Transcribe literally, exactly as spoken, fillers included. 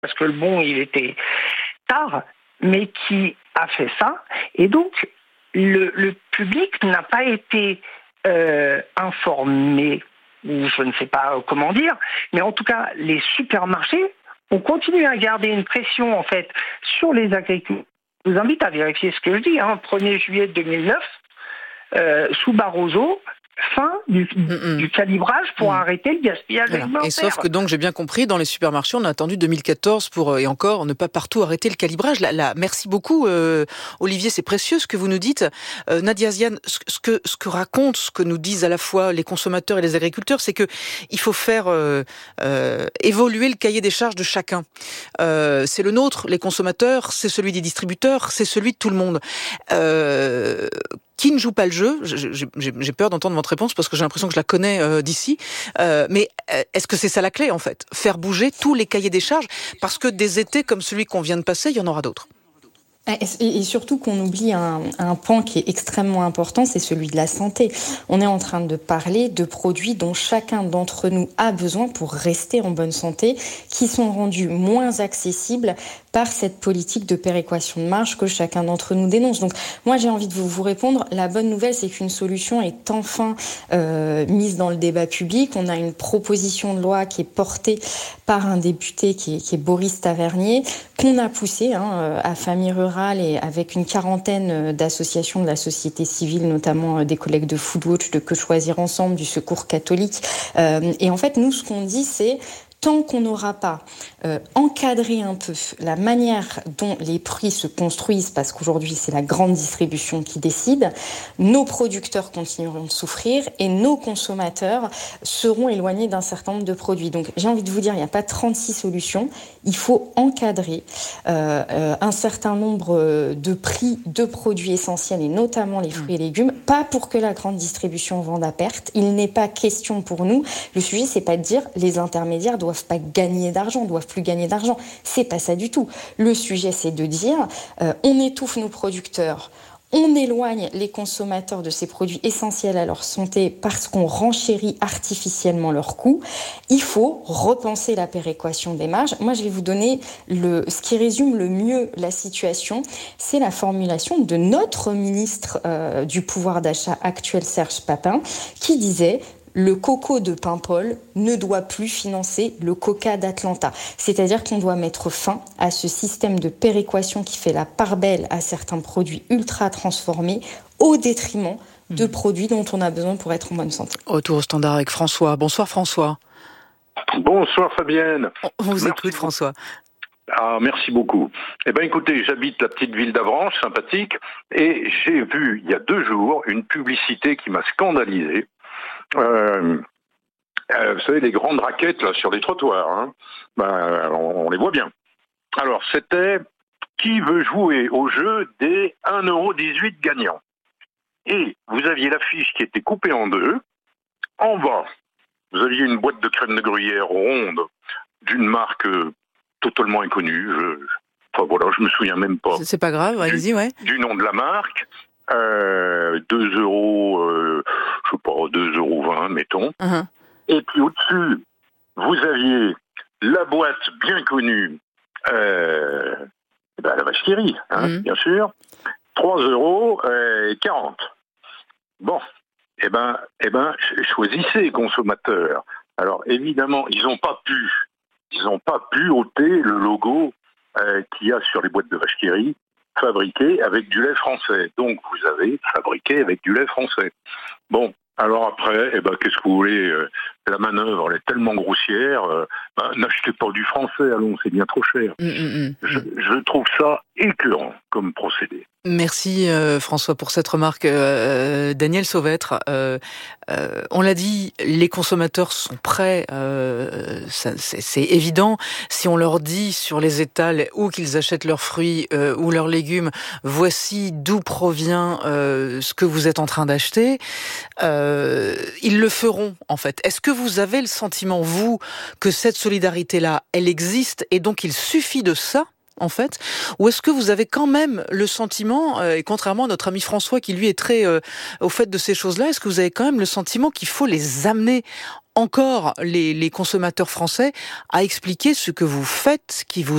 parce que le bon, il était tard, mais qui a fait ça. Et donc, le, le public n'a pas été euh, informé, ou je ne sais pas comment dire, mais en tout cas, les supermarchés ont continué à garder une pression, en fait, sur les agriculteurs. Je vous invite à vérifier ce que je dis, hein, premier juillet deux mille neuf, euh, sous Barroso, fin du, mm-hmm. du calibrage pour mm. arrêter le gaspillage voilà. alimentaire. Et sauf que donc, j'ai bien compris, dans les supermarchés, on a attendu deux mille quatorze pour, et encore, ne pas partout arrêter le calibrage. Là, là, merci beaucoup, euh, Olivier, c'est précieux ce que vous nous dites. Euh, Nadia Ziane, ce, ce, que, ce que racontent, ce que nous disent à la fois les consommateurs et les agriculteurs, c'est que il faut faire euh, euh, évoluer le cahier des charges de chacun. Euh, c'est le nôtre, les consommateurs, c'est celui des distributeurs, c'est celui de tout le monde. Euh, Qui ne joue pas le jeu ? j'ai, j'ai peur d'entendre votre réponse parce que j'ai l'impression que je la connais euh, d'ici. Euh, mais est-ce que c'est ça la clé en fait ? Faire bouger tous les cahiers des charges parce que des étés comme celui qu'on vient de passer, il y en aura d'autres. Et surtout qu'on oublie un, un pan qui est extrêmement important, c'est celui de la santé. On est en train de parler de produits dont chacun d'entre nous a besoin pour rester en bonne santé, qui sont rendus moins accessibles par cette politique de péréquation de marge que chacun d'entre nous dénonce. Donc moi j'ai envie de vous, vous répondre, la bonne nouvelle c'est qu'une solution est enfin euh, mise dans le débat public. On a une proposition de loi qui est portée par un député qui est, qui est Boris Tavernier, qu'on a poussé hein, à Famille Rurale et avec une quarantaine d'associations de la société civile, notamment des collègues de Foodwatch, de Que Choisir Ensemble, du Secours catholique. Euh, et en fait nous ce qu'on dit c'est tant qu'on n'aura pas euh, encadré un peu la manière dont les prix se construisent, parce qu'aujourd'hui c'est la grande distribution qui décide, nos producteurs continueront de souffrir et nos consommateurs seront éloignés d'un certain nombre de produits. Donc j'ai envie de vous dire, il n'y a pas trente-six solutions, il faut encadrer euh, euh, un certain nombre de prix de produits essentiels et notamment les fruits et légumes, pas pour que la grande distribution vende à perte. Il n'est pas question pour nous, le sujet c'est pas de dire les intermédiaires doivent doivent pas gagner d'argent, doivent plus gagner d'argent. C'est pas ça du tout. Le sujet, c'est de dire, euh, on étouffe nos producteurs, on éloigne les consommateurs de ces produits essentiels à leur santé parce qu'on renchérit artificiellement leurs coûts. Il faut repenser la péréquation des marges. Moi, je vais vous donner le, ce qui résume le mieux la situation. C'est la formulation de notre ministre euh, du pouvoir d'achat actuel, Serge Papin, qui disait le coco de Paimpol ne doit plus financer le coca d'Atlanta. C'est-à-dire qu'on doit mettre fin à ce système de péréquation qui fait la part belle à certains produits ultra transformés au détriment de produits dont on a besoin pour être en bonne santé. Retour au standard avec François. Bonsoir François. Bonsoir Fabienne. On vous écoute François. Ah, merci beaucoup. Eh bien, écoutez, j'habite la petite ville d'Avranches, sympathique, et j'ai vu il y a deux jours une publicité qui m'a scandalisé. Euh, euh, vous savez, les grandes raquettes là sur les trottoirs, hein, ben, on, on les voit bien. Alors, c'était qui veut jouer au jeu des un euro dix-huit gagnants. Et vous aviez l'affiche qui était coupée en deux. En bas, vous aviez une boîte de crème de gruyère ronde d'une marque euh, totalement inconnue. Je, enfin voilà, je me souviens même pas. C'est pas grave, allez-y, ouais. Du nom de la marque. Euh, deux euros, euh, je sais pas, deux euros vingt, mettons. Uh-huh. Et puis au-dessus, vous aviez la boîte bien connue, euh, ben la vache qui rit, hein, uh-huh. bien sûr, trois euros quarante. Bon, eh ben, eh ben, choisissez, consommateurs. Alors évidemment, ils n'ont pas pu, ils n'ont pas pu ôter le logo euh, qu'il y a sur les boîtes de vache qui rit, fabriqué avec du lait français. Donc, vous avez fabriqué avec du lait français. Bon, alors après, eh ben, qu'est-ce que vous voulez euh, la manœuvre, elle est tellement grossière. Euh, ben, n'achetez pas du français, allons, c'est bien trop cher. Mmh, mmh, je, je trouve ça écœurant comme procédé. Merci euh, François pour cette remarque. Euh, Daniel Sauvêtre, euh, euh, on l'a dit, les consommateurs sont prêts, euh, ça, c'est, c'est évident. Si on leur dit sur les étals où qu'ils achètent leurs fruits euh, ou leurs légumes, voici d'où provient euh, ce que vous êtes en train d'acheter, euh, ils le feront en fait. Est-ce que vous avez le sentiment, vous, que cette solidarité-là, elle existe et donc il suffit de ça en fait, ou est-ce que vous avez quand même le sentiment, euh, et contrairement à notre ami François qui lui est très euh, au fait de ces choses-là, est-ce que vous avez quand même le sentiment qu'il faut les amener encore, les, les consommateurs français, à expliquer ce que vous faites, qui vous